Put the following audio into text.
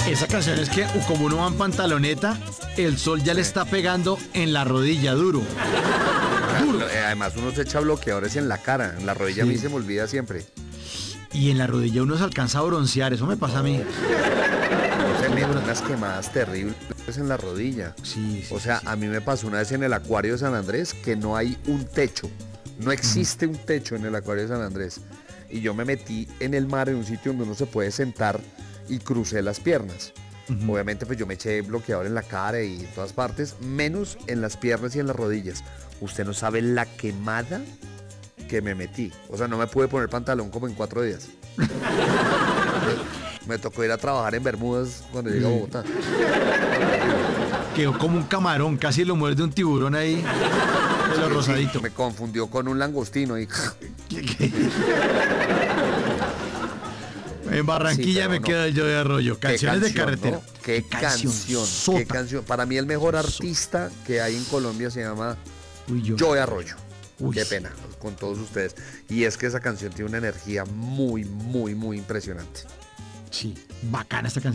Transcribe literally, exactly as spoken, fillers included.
Esa canción es que uh, como uno va en pantaloneta, el sol ya le está pegando en la rodilla duro. Duro. Además uno se echa bloqueadores en la cara, en la rodilla Sí. a mí se me olvida siempre. Y en la rodilla uno se alcanza a broncear, eso me pasa a mí. No se meten unas quemadas terribles en la rodilla. Sí, sí, O sea, sí. a mí me pasó una vez en el acuario de San Andrés que no hay un techo. No existe un techo en el acuario de San Andrés. Y yo me metí en el mar en un sitio donde uno se puede sentar y crucé las piernas. Ujú. Obviamente pues yo me eché bloqueador en la cara y en todas partes, menos en las piernas y en las rodillas. Usted no sabe la quemada que me metí. O sea, no me pude poner pantalón como en cuatro días. Me tocó ir a trabajar en Bermudas cuando llegué a Bogotá. Quedó como un camarón, casi lo muerde un tiburón ahí. De lo rosadito. Me confundió con un langostino y... En Barranquilla Sí, pero me no. queda yo de Arroyo. Qué Canciones de canción, carretera. ¿no? Qué canción, Cancionzota. qué canción. Para mí el mejor artista que hay en Colombia se llama Uy, yo. Joe Arroyo. Uy. Qué pena con todos ustedes. Y es que esa canción tiene una energía muy, muy, muy impresionante. Sí, bacana esta canción.